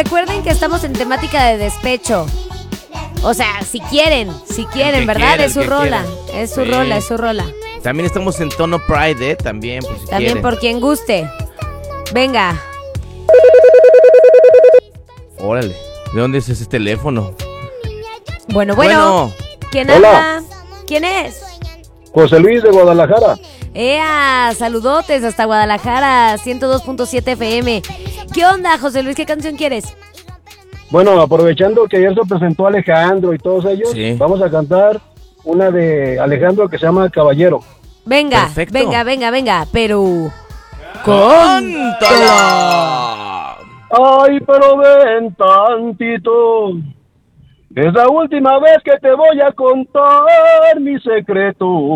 recuerden que estamos en temática de despecho. O sea, si quieren, ¿verdad? quiera, Es su rola, es su Sí. rola, es su rola. También estamos en tono Pride, también, por si También quieren. por quien guste. Venga. Órale, ¿de dónde es ese teléfono? Bueno. ¿Quién Hola. habla? ¿Quién es? José Luis de Guadalajara. ¡Ea! Saludotes hasta Guadalajara, 102.7 FM. ¿Qué onda, José Luis? ¿Qué canción quieres? Bueno, aprovechando que ayer se presentó Alejandro y todos ellos, Sí. vamos a cantar una de Alejandro que se llama Caballero. Venga, Perfecto. venga, pero... ¡Cántala! Ay, pero ven tantito, es la última vez que te voy a contar mi secreto.